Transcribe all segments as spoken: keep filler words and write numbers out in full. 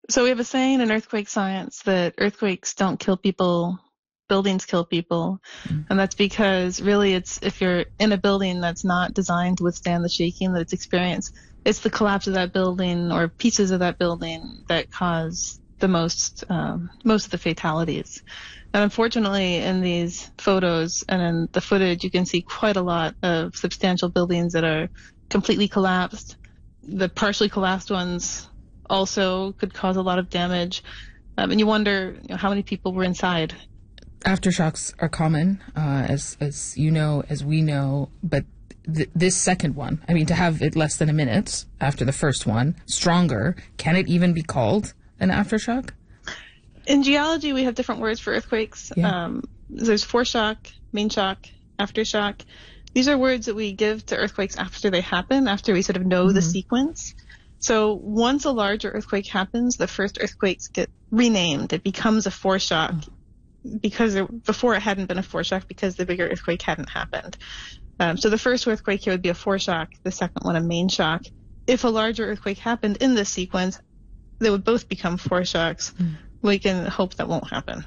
So we have a saying in earthquake science that earthquakes don't kill people, buildings kill people. Mm. And that's because really it's, if you're in a building that's not designed to withstand the shaking that it's experienced, it's the collapse of that building or pieces of that building that cause the most, um, most of the fatalities. And unfortunately, in these photos and in the footage, you can see quite a lot of substantial buildings that are completely collapsed. The partially collapsed ones also could cause a lot of damage. Um, and you wonder, you know, how many people were inside. Aftershocks are common, uh, as as you know, as we know, but th- this second one, I mean, to have it less than a minute after the first one, stronger, can it even be called an aftershock? In geology, we have different words for earthquakes. Yeah. Um, there's foreshock, main shock, aftershock. These are words that we give to earthquakes after they happen, after we sort of know mm-hmm. the sequence. So once a larger earthquake happens, the first earthquakes get renamed. It becomes a foreshock mm-hmm. because it, before it hadn't been a foreshock because the bigger earthquake hadn't happened. Um, so the first earthquake here would be a foreshock, the second one a main shock. If a larger earthquake happened in this sequence, they would both become foreshocks. Mm-hmm. We can hope that won't happen.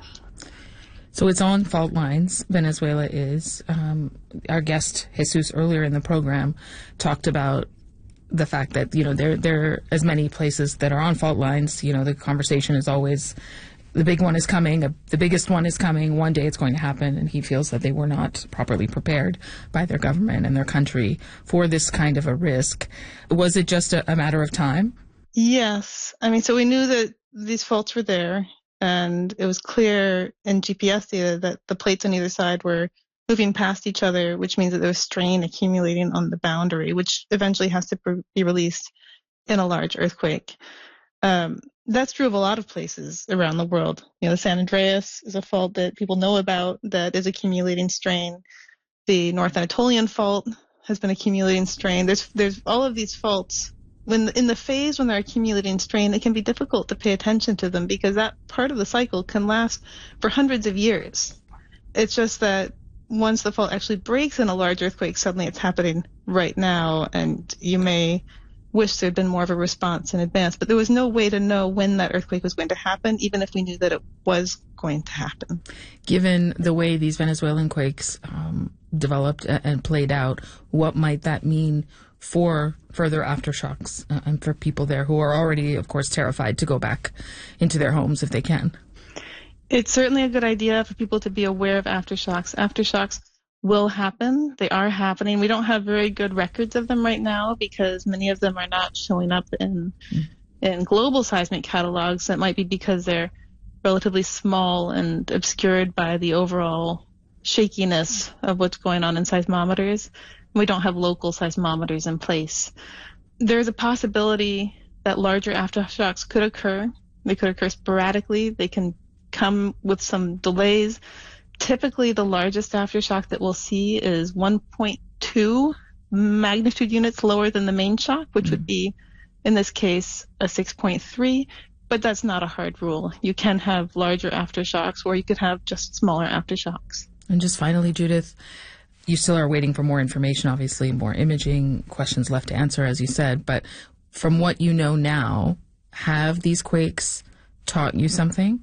So it's on fault lines, Venezuela is. Um, our guest, Jesus, earlier in the program, talked about the fact that, you know, there, there are as many places that are on fault lines. You know, the conversation is always, the big one is coming, the biggest one is coming, one day it's going to happen, and he feels that they were not properly prepared by their government and their country for this kind of a risk. Was it just a, a matter of time? Yes. I mean, so we knew that these faults were there, and it was clear in G P S data that the plates on either side were moving past each other, which means that there was strain accumulating on the boundary, which eventually has to be released in a large earthquake. Um, that's true of a lot of places around the world. You know, the San Andreas is a fault that people know about that is accumulating strain. The North Anatolian fault has been accumulating strain. There's there's all of these faults. When in the phase when they're accumulating strain, it can be difficult to pay attention to them because that part of the cycle can last for hundreds of years. It's just that once the fault actually breaks in a large earthquake, suddenly it's happening right now, and you may wish there had been more of a response in advance. But there was no way to know when that earthquake was going to happen, even if we knew that it was going to happen. Given the way these Venezuelan quakes um, developed and played out, what might that mean for further aftershocks uh, and for people there who are already, of course, terrified to go back into their homes if they can? It's certainly a good idea for people to be aware of aftershocks. Aftershocks will happen. They are happening. We don't have very good records of them right now because many of them are not showing up in mm. in global seismic catalogs. That might be because they're relatively small and obscured by the overall shakiness of what's going on in seismometers. We don't have local seismometers in place. There's a possibility that larger aftershocks could occur. They could occur sporadically. They can come with some delays. Typically, the largest aftershock that we'll see is one point two magnitude units lower than the main shock, which mm-hmm. would be, in this case, a six point three. But that's not a hard rule. You can have larger aftershocks, or you could have just smaller aftershocks. And just finally, Judith, you still are waiting for more information, obviously, more imaging, questions left to answer, as you said. But from what you know now, have these quakes taught you something?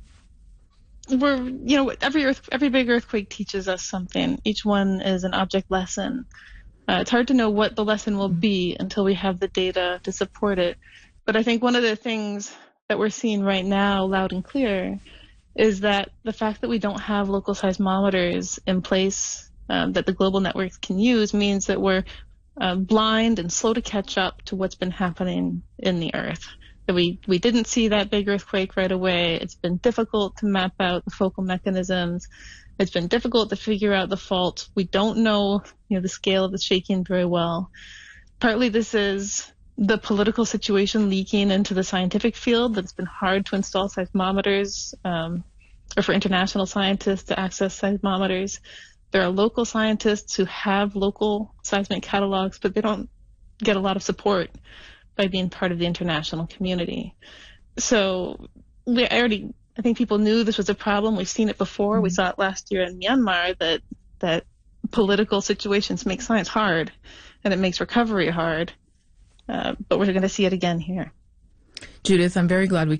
We're, you know, every earth, every big earthquake teaches us something. Each one is an object lesson. Uh, it's hard to know what the lesson will be until we have the data to support it. But I think one of the things that we're seeing right now, loud and clear, is that the fact that we don't have local seismometers in place um, that the global networks can use means that we're uh, blind and slow to catch up to what's been happening in the earth. That we, we didn't see that big earthquake right away. It's been difficult to map out the focal mechanisms. It's been difficult to figure out the fault. We don't know, you know, the scale of the shaking very well. Partly this is the political situation leaking into the scientific field, that it's been hard to install seismometers um, or for international scientists to access seismometers. There are local scientists who have local seismic catalogs, but they don't get a lot of support by being part of the international community. So we I already, I think people knew this was a problem. We've seen it before. Mm-hmm. We saw it last year in Myanmar, that that political situations make science hard, and it makes recovery hard. Uh, but we're going to see it again here. Judith, I'm very glad we